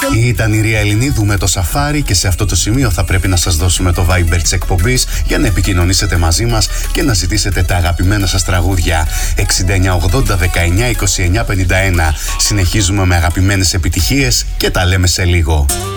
Ήταν η Ρία Ελληνίδου με το Σαφάρι και σε αυτό το σημείο θα πρέπει να σας δώσουμε το Viber της εκπομπής για να επικοινωνήσετε μαζί μας και να ζητήσετε τα αγαπημένα σας τραγούδια. 6980 19 29 51. Συνεχίζουμε με αγαπημένες επιτυχίες και τα λέμε σε λίγο.